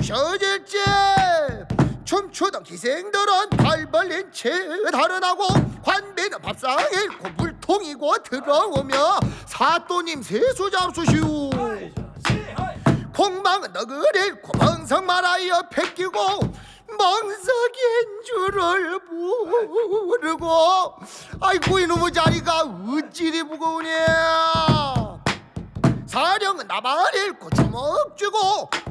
부셔질지. 춤추던 기생들은 발 벌린 채 달아나고, 관배는 밥상 잃고 물통이고 들어오며 사또님 세수 잡수시오. 폭망은 덕을 잃고 멍석 말하여 패끼고, 멍석인 줄을 모르고, 아이고 이놈의 자리가 어찌리 무거우냐. 사령은 나발 잃고 주먹 쥐고,